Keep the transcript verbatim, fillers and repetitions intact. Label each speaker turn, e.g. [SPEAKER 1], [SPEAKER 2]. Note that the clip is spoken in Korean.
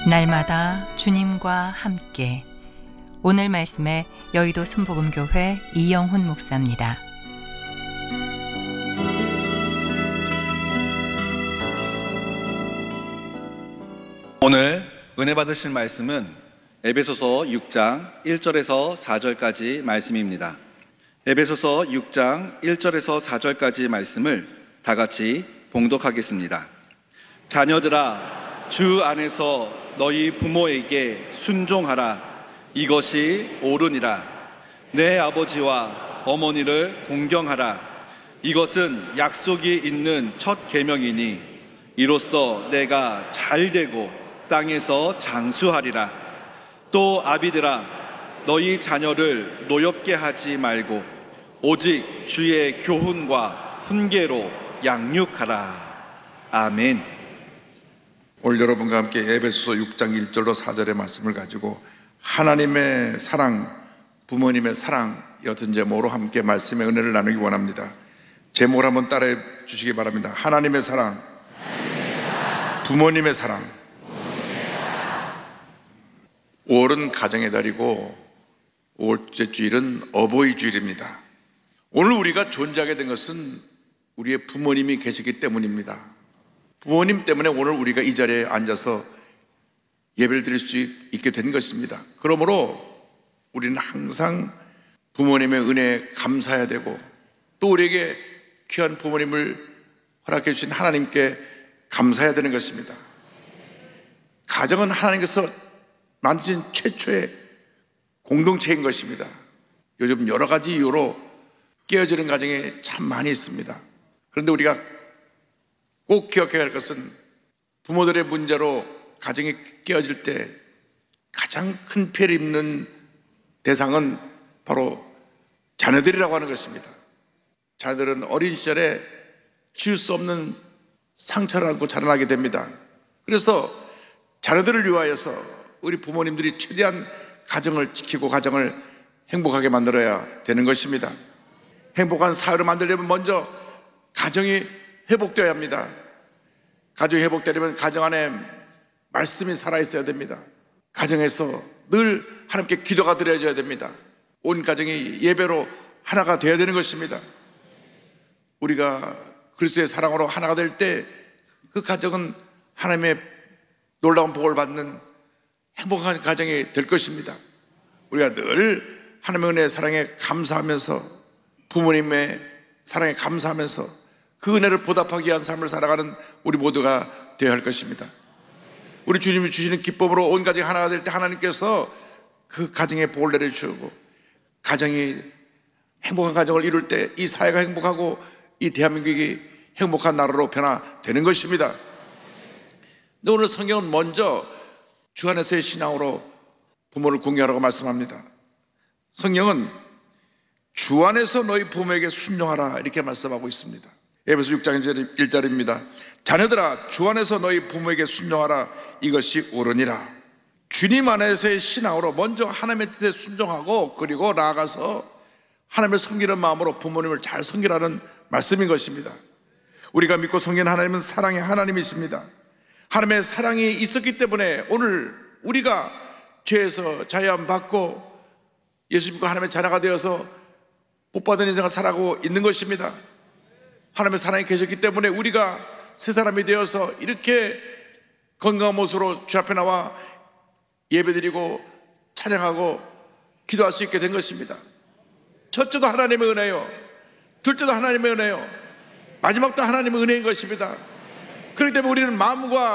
[SPEAKER 1] 날마다 주님과 함께. 오늘 말씀에 여의도 순복음교회 이영훈 목사입니다.
[SPEAKER 2] 오늘 은혜 받으실 말씀은 에베소서 육 장 일 절에서 사 절까지 말씀입니다. 에베소서 육 장 일 절에서 사 절까지 말씀을 다 같이 봉독하겠습니다. 자녀들아, 주 안에서 너희 부모에게 순종하라. 이것이 옳으니라. 내 아버지와 어머니를 공경하라. 이것은 약속이 있는 첫 계명이니 이로써 내가 잘되고 땅에서 장수하리라. 또 아비들아, 너희 자녀를 노엽게 하지 말고 오직 주의 교훈과 훈계로 양육하라. 아멘.
[SPEAKER 3] 오늘 여러분과 함께 에베소서 육 장 일 절로 사 절의 말씀을 가지고 하나님의 사랑, 부모님의 사랑 옅은 제목으로 함께 말씀의 은혜를 나누기 원합니다. 제목을 한번 따라해 주시기 바랍니다. 하나님의 사랑, 부모님의 사랑. 오월은 가정의 달이고 오월째 주일은 어버이 주일입니다. 오늘 우리가 존재하게 된 것은 우리의 부모님이 계시기 때문입니다. 부모님 때문에 오늘 우리가 이 자리에 앉아서 예배를 드릴 수 있게 된 것입니다. 그러므로 우리는 항상 부모님의 은혜에 감사해야 되고 또 우리에게 귀한 부모님을 허락해 주신 하나님께 감사해야 되는 것입니다. 가정은 하나님께서 만드신 최초의 공동체인 것입니다. 요즘 여러 가지 이유로 깨어지는 가정이 참 많이 있습니다. 그런데 우리가 꼭 기억해야 할 것은 부모들의 문제로 가정이 깨어질 때 가장 큰 피해를 입는 대상은 바로 자녀들이라고 하는 것입니다. 자녀들은 어린 시절에 지울 수 없는 상처를 안고 자라나게 됩니다. 그래서 자녀들을 위하여서 우리 부모님들이 최대한 가정을 지키고 가정을 행복하게 만들어야 되는 것입니다. 행복한 사회를 만들려면 먼저 가정이 회복되어야 합니다. 가정이 회복되려면 가정 안에 말씀이 살아있어야 됩니다. 가정에서 늘 하나님께 기도가 드려져야 됩니다. 온 가정이 예배로 하나가 되어야 되는 것입니다. 우리가 그리스도의 사랑으로 하나가 될 때 그 가정은 하나님의 놀라운 복을 받는 행복한 가정이 될 것입니다. 우리가 늘 하나님의 은혜의 사랑에 감사하면서 부모님의 사랑에 감사하면서 그 은혜를 보답하기 위한 삶을 살아가는 우리 모두가 되어야 할 것입니다. 우리 주님이 주시는 기쁨으로 온 가정이 하나가 될 때 하나님께서 그 가정에 복을 내려주시고 가정이 행복한 가정을 이룰 때 이 사회가 행복하고 이 대한민국이 행복한 나라로 변화되는 것입니다. 근데 오늘 성경은 먼저 주 안에서의 신앙으로 부모를 공경하라고 말씀합니다. 성경은 주 안에서 너희 부모에게 순종하라 이렇게 말씀하고 있습니다. 에베소 육 장 일 절입니다. 자녀들아, 주 안에서 너희 부모에게 순종하라. 이것이 옳으니라. 주님 안에서의 신앙으로 먼저 하나님의 뜻에 순종하고 그리고 나아가서 하나님을 섬기는 마음으로 부모님을 잘 섬기라는 말씀인 것입니다. 우리가 믿고 섬기는 하나님은 사랑의 하나님이십니다. 하나님의 사랑이 있었기 때문에 오늘 우리가 죄에서 자유함 받고 예수 믿고 하나님의 자녀가 되어서 복받은 인생을 살아가고 있는 것입니다. 하나님의 사랑이 계셨기 때문에 우리가 새 사람이 되어서 이렇게 건강한 모습으로 주 앞에 나와 예배드리고 찬양하고 기도할 수 있게 된 것입니다. 첫째도 하나님의 은혜요, 둘째도 하나님의 은혜요, 마지막도 하나님의 은혜인 것입니다. 그렇기 때문에 우리는 마음과